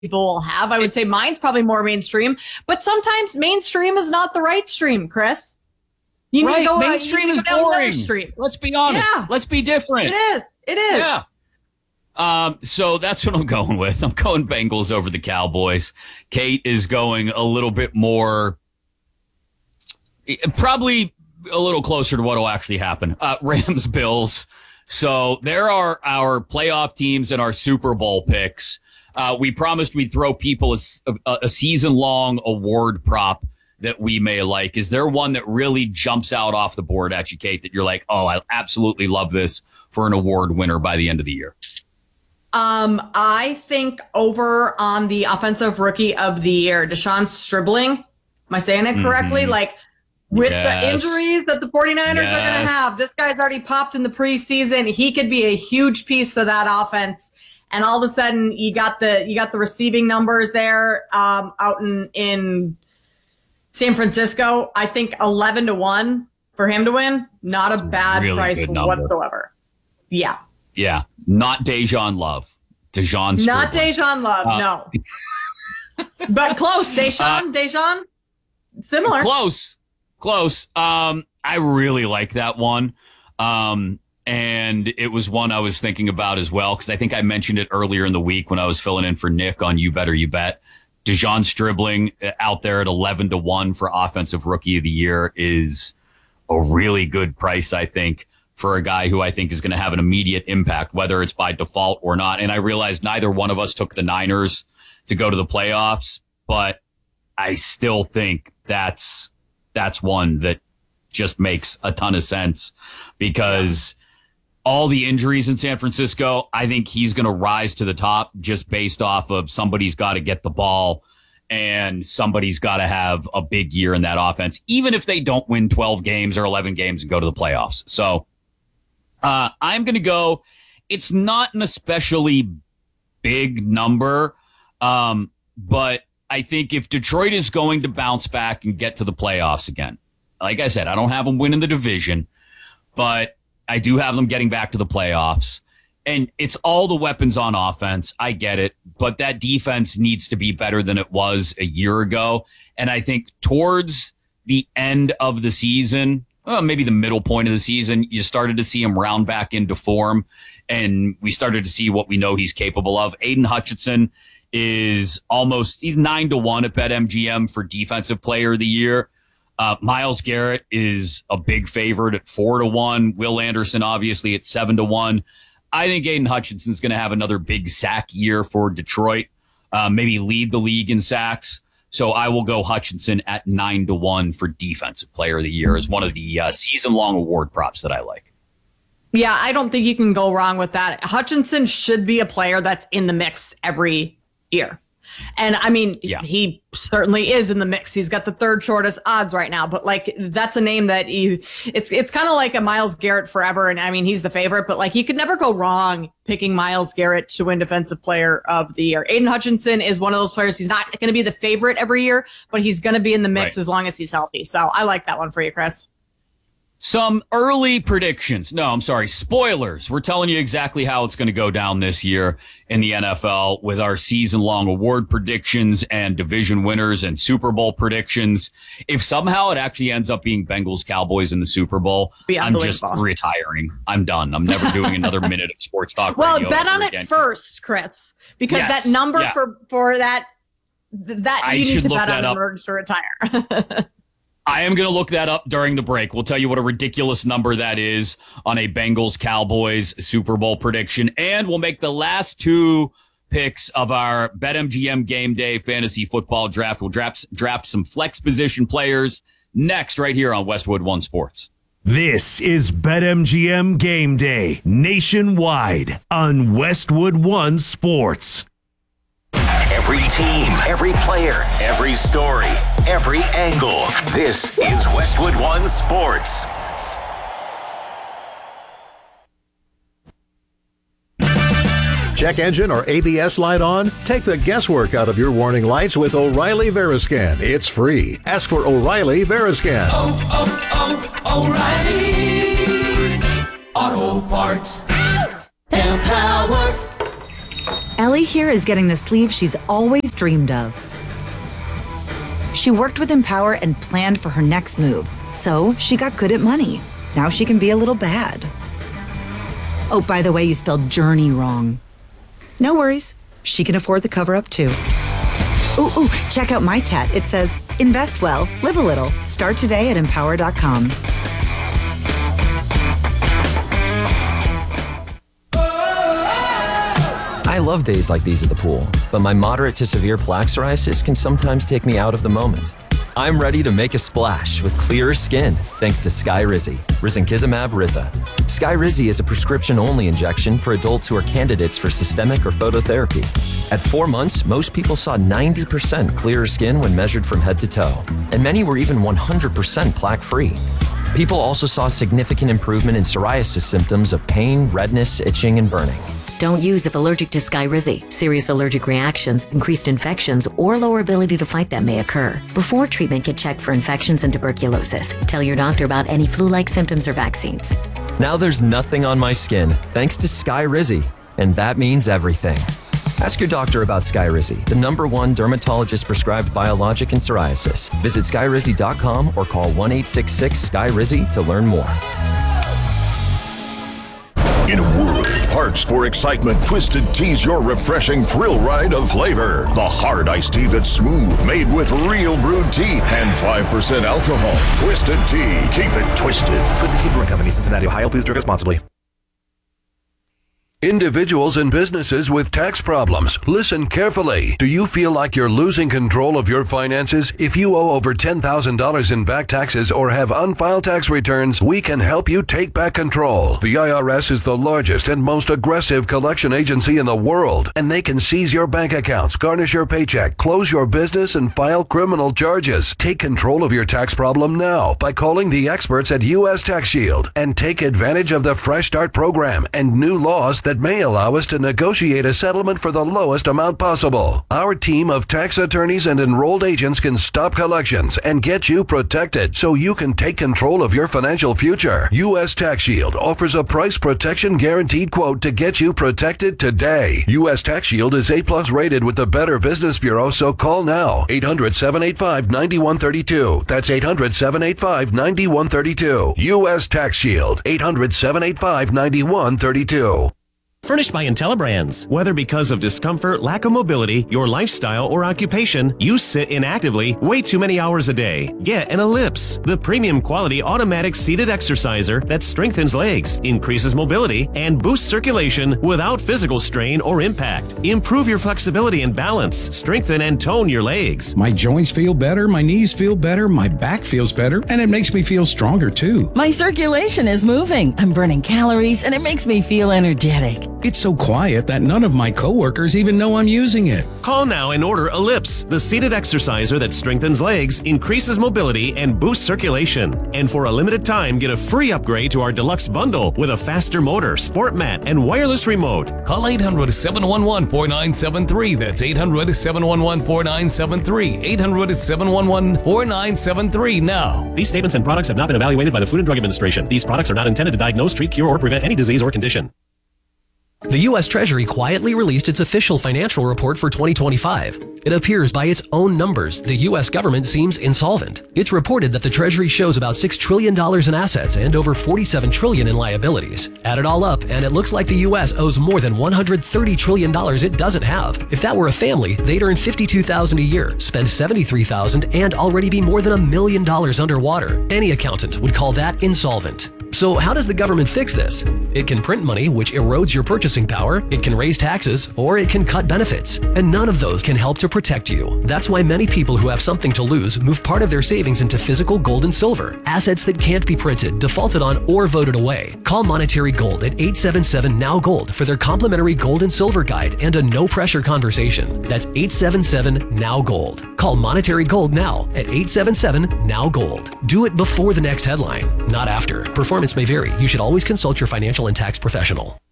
people will have. I would say mine's probably more mainstream, but sometimes mainstream is not the right stream, Chris. You need to go mainstream is boring. Let's be honest. Yeah. Let's be different. It is. Yeah. So that's what I'm going with. I'm going Bengals over the Cowboys. Kate is going a little bit more, probably a little closer to what will actually happen. Rams, Bills. So there are our playoff teams and our Super Bowl picks. We promised we'd throw people a season-long award prop that we may like. Is there one that really jumps out off the board at you, Kate, that you're like, oh, I absolutely love this for an award winner by the end of the year? I think over on the offensive rookie of the year, Deshaun Stribling. Am I saying it correctly? Like, with the injuries that the 49ers are going to have, this guy's already popped in the preseason. He could be a huge piece of that offense. And all of a sudden, you got the receiving numbers there out in San Francisco. I think 11-1 for him to win. Not a bad price whatsoever. Yeah. Yeah. Not Dejan Love. Dejan Stribling. Not Dejan Love, no. But close. Dejan? Similar. Close. I really like that one. And it was one I was thinking about as well, because I think I mentioned it earlier in the week when I was filling in for Nick on You Better You Bet. Dejan Stribling out there at 11-1 for Offensive Rookie of the Year is a really good price, I think, for a guy who I think is going to have an immediate impact, whether it's by default or not. And I realized neither one of us took the Niners to go to the playoffs, but I still think that's one that just makes a ton of sense, because all the injuries in San Francisco, I think he's going to rise to the top just based off of somebody's got to get the ball and somebody's got to have a big year in that offense, even if they don't win 12 games or 11 games and go to the playoffs. So I'm going to go. It's not an especially big number, but I think if Detroit is going to bounce back and get to the playoffs again, like I said, I don't have them winning the division, but I do have them getting back to the playoffs. And it's all the weapons on offense. I get it. But that defense needs to be better than it was a year ago. And I think towards the end of the season, maybe the middle point of the season, you started to see him round back into form. And we started to see what we know he's capable of. Aiden Hutchinson is he's 9-1 at BetMGM for Defensive Player of the Year. Myles Garrett is a big favorite at 4-1. Will Anderson, obviously, at 7-1. I think Aiden Hutchinson's going to have another big sack year for Detroit, maybe lead the league in sacks. So I will go Hutchinson at 9-1 for Defensive Player of the Year as one of the season-long award props that I like. Yeah, I don't think you can go wrong with that. Hutchinson should be a player that's in the mix every year. And I mean, he certainly is in the mix. He's got the third shortest odds right now, but like, that's a name that it's kind of like a Myles Garrett forever. And I mean, he's the favorite, but like, you could never go wrong picking Myles Garrett to win Defensive Player of the Year. Aiden Hutchinson is one of those players. He's not going to be the favorite every year, but he's going to be in the mix as long as he's healthy. So I like that one for you, Chris. Some early predictions. No, I'm sorry. Spoilers. We're telling you exactly how it's going to go down this year in the NFL with our season-long award predictions and division winners and Super Bowl predictions. If somehow it actually ends up being Bengals Cowboys in the Super Bowl, I'm just retiring. I'm done. I'm never doing another minute of sports talk radio. Well, bet on it first, Chris, because that number for that you need to bet on in order to retire. I am going to look that up during the break. We'll tell you what a ridiculous number that is on a Bengals-Cowboys Super Bowl prediction. And we'll make the last two picks of our BetMGM Game Day Fantasy Football Draft. We'll draft some flex position players next right here on Westwood One Sports. This is BetMGM Game Day nationwide on Westwood One Sports. Every team, every player, every story, every angle. This is Westwood One Sports. Check engine or ABS light on? Take the guesswork out of your warning lights with O'Reilly Veriscan. It's free. Ask for O'Reilly Veriscan. O'Reilly Auto Parts. Empower. Ellie here is getting the sleep she's always dreamed of. She worked with Empower and planned for her next move, so she got good at money. Now she can be a little bad. Oh, by the way, you spelled journey wrong. No worries. She can afford the cover-up too. Ooh, check out my tat. It says, invest well, live a little. Start today at empower.com. I love days like these at the pool, but my moderate to severe plaque psoriasis can sometimes take me out of the moment. I'm ready to make a splash with clearer skin thanks to Skyrizi, risankizumab Riza. Skyrizi is a prescription-only injection for adults who are candidates for systemic or phototherapy. At 4 months, most people saw 90% clearer skin when measured from head to toe, and many were even 100% plaque-free. People also saw significant improvement in psoriasis symptoms of pain, redness, itching, and burning. Don't use if allergic to Skyrizi. Serious allergic reactions, increased infections, or lower ability to fight them may occur. Before treatment, get checked for infections and tuberculosis. Tell your doctor about any flu-like symptoms or vaccines. Now there's nothing on my skin thanks to Skyrizi, and that means everything. Ask your doctor about Skyrizi, the #1 dermatologist-prescribed biologic in psoriasis. Visit skyrizi.com or call 1-866-SKY-RIZI to learn more. In a world parched for excitement, Twisted Tea's your refreshing thrill ride of flavor. The hard iced tea that's smooth, made with real brewed tea and 5% alcohol. Twisted Tea. Keep it twisted. Twisted Tea Brewing Company, Cincinnati, Ohio. Please drink responsibly. Individuals and businesses with tax problems, listen carefully. Do you feel like you're losing control of your finances? If you owe over $10,000 in back taxes or have unfiled tax returns, we can help you take back control. The IRS is the largest and most aggressive collection agency in the world, and they can seize your bank accounts, garnish your paycheck, close your business, and file criminal charges. Take control of your tax problem now by calling the experts at U.S. Tax Shield and take advantage of the Fresh Start program and new laws that may allow us to negotiate a settlement for the lowest amount possible. Our team of tax attorneys and enrolled agents can stop collections and get you protected so you can take control of your financial future. U.S. Tax Shield offers a price protection guaranteed quote to get you protected today. U.S. Tax Shield is A+ rated with the Better Business Bureau, so call now. 800-785-9132. That's 800-785-9132. U.S. Tax Shield. 800-785-9132. Furnished by IntelliBrands. Whether because of discomfort, lack of mobility, your lifestyle, or occupation, you sit inactively way too many hours a day. Get an Ellipse, the premium quality automatic seated exerciser that strengthens legs, increases mobility, and boosts circulation without physical strain or impact. Improve your flexibility and balance, strengthen and tone your legs. My joints feel better, my knees feel better, my back feels better, and it makes me feel stronger too. My circulation is moving. I'm burning calories, and it makes me feel energetic. It's so quiet that none of my coworkers even know I'm using it. Call now and order Ellipse, the seated exerciser that strengthens legs, increases mobility, and boosts circulation. And for a limited time, get a free upgrade to our deluxe bundle with a faster motor, sport mat, and wireless remote. Call 800-711-4973. That's 800-711-4973. 800-711-4973 now. These statements and products have not been evaluated by the Food and Drug Administration. These products are not intended to diagnose, treat, cure, or prevent any disease or condition. The U.S. Treasury quietly released its official financial report for 2025. It appears by its own numbers the U.S. government seems insolvent. It's reported that the Treasury shows about $6 trillion in assets and over $47 trillion in liabilities. Add it all up, and it looks like the U.S. owes more than $130 trillion it doesn't have. If that were a family, they'd earn $52,000 a year, spend $73,000, and already be more than $1 million underwater. Any accountant would call that insolvent. So how does the government fix this? It can print money, which erodes your purchasing power, it can raise taxes, or it can cut benefits. And none of those can help to protect you. That's why many people who have something to lose move part of their savings into physical gold and silver, assets that can't be printed, defaulted on, or voted away. Call Monetary Gold at 877-NOW-GOLD for their complimentary gold and silver guide and a no-pressure conversation. That's 877-NOW-GOLD. Call Monetary Gold now at 877-NOW-GOLD. Do it before the next headline, not after. Performance may vary. You should always consult your financial and tax professional.